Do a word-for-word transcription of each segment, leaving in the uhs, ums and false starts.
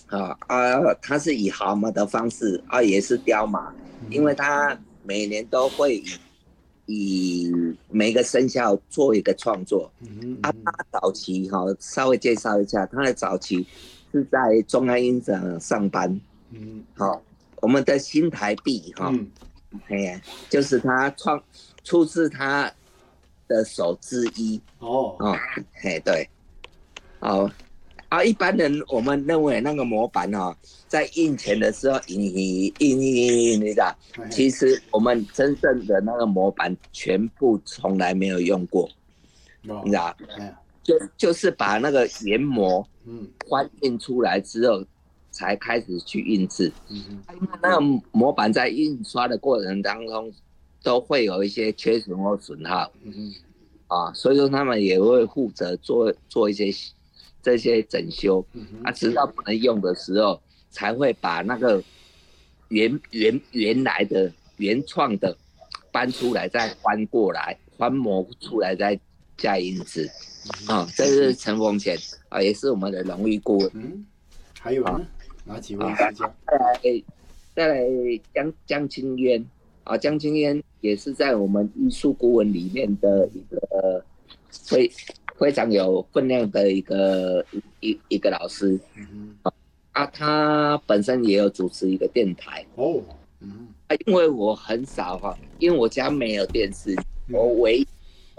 啊啊，它是以毫码的方式啊，也是雕马，因为它每年都会以以每个生肖做一个创作。 嗯啊， 嗯它早期哈、哦，稍微介绍一下，它的早期是在中央音响上班。 嗯好、哦，我们的新台币哈、哦， 嗯， 哎呀，就是他创出自他的手之一哦， 哦，嘿，对，哦，啊，一般人我们认为那个模板哦，在印钱的时候印印印印印，你知道， 哎其实我们真正的那个模板全部从来没有用过，你哦， 知道， 哎就就是把那个原模嗯翻印出来之后，才开始去印制。 嗯嗯因为那个模板在印刷的过程当中，都会有一些缺损或损耗。 嗯嗯啊，所以说他们也会负责做做一些这些整修啊， 嗯直到不能用的时候，才会把那个原原原来的原创的搬出来，再翻过来，翻模出来，再加印制。啊，这是陈凤贤啊，也是我们的荣誉顾问嗯，还有啊呢？哪几位啊。 艺术家？ 再来再来江江青渊啊，江青渊也是在我们艺术顾问里面的一个非非常有分量的一个一一个老师嗯啊，他本身也有主持一个电台哦，嗯啊，因为我很少哈，因为我家没有电视，我嗯， 唯一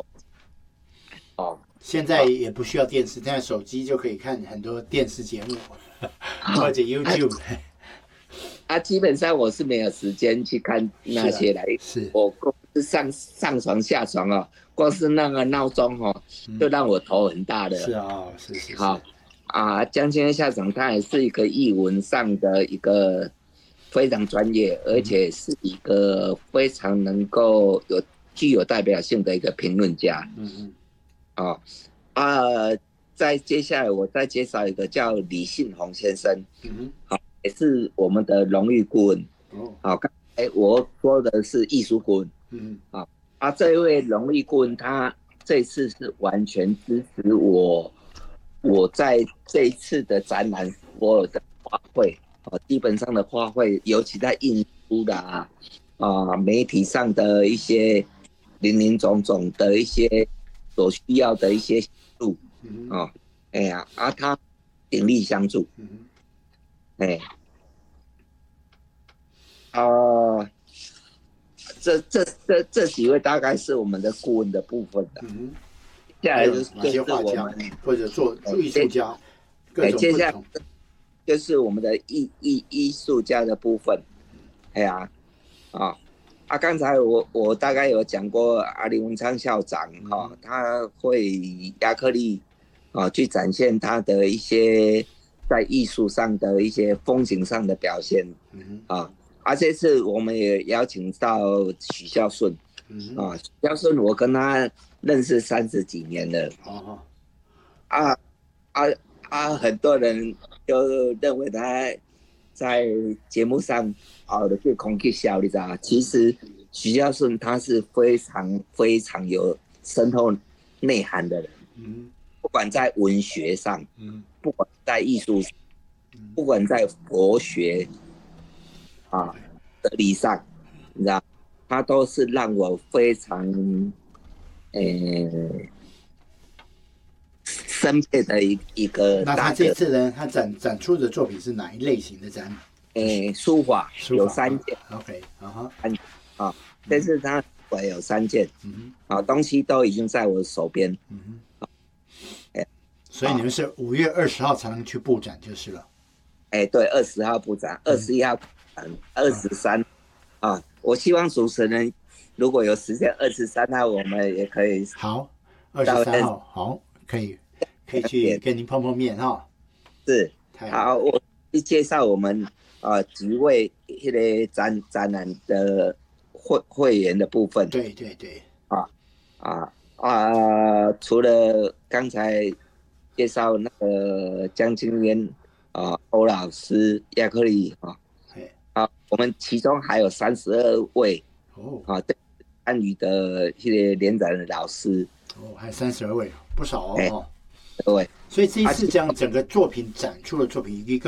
哦现在也不需要电视，现在手机就可以看很多电视节目或者啊 YouTube。 啊，基本上我是没有时间去看是啊， 那些来， 是， 我光是上上床下床哦，光是那个闹钟哦，就嗯， 让我头很大的。 是啊，是是是， 好啊，江青校长他也是一个译文上的一个非常专业，而嗯且是一个非常能够有具有代表性的一个评论家嗯嗯啊啊。再接下来我再介绍一个叫李信宏先生， 嗯好，也是我们的荣誉顾问。 哦， 好，刚才我说的是艺术顾问嗯啊，啊，这一位荣誉顾问他这次是完全支持我。我在这一次的展览，所有的花卉啊，基本上的花卉，尤其在印书的啊，啊媒体上的一些林林总总的一些所需要的一些协助嗯啊，哎呀，啊，他鼎力相助， 嗯哎，啊，这这这这几位大概是我们的顾问的部分的， 嗯， 接下还有哪来就是就些画家是我们， 或者做哎， 艺术家，各哎，接下来种不同。 就是我们的艺艺艺术家的部分。哎呀，啊啊，刚才我我大概有讲过，阿林文昌校长哈、 嗯哦，他会以亚克力啊去展现他的一些在艺术上的一些风景上的表现嗯啊。啊，这次我们也邀请到许孝顺嗯， 啊，许孝顺我跟他认识三十几年了哦， 啊啊啊，很多人就认为他在节目上啊的是空气笑，你知道吗？其实徐孝顺他是非常非常有深厚内涵的人， 嗯不管在文学上， 嗯不管在艺术上， 嗯， 不管在佛学啊哲理上，你知道，他都是让我非常呃深切的一一个那他大哥。 这次呢，他展展出的作品是哪一类型的展？ 诶，书法书法有三件啊？OK，啊哈， 啊，但是他我有三件嗯啊，东西都已经在我手边。 哼嗯哼， 哎所以你们是五月二十号才能去布展就是了。 哎，对，二十号布展，二十一号布展，二十三啊，我希望主持人如果有时间，二十三号我们也可以好，二十三号好，可以可以去跟您碰碰面哈。 是太好了， 好，我去介绍我们啊几位那个展展览的会会员的部分对对对， 啊啊啊，除了刚才介绍那个江青渊啊、欧老师、亚克力啊哎， 啊，我们其中还有三十二位哦啊参与的一些联展的老师， 哦，还三十二位，不少哦。 哎哦各位。 所以这一次这样整个作品展出的作品，一个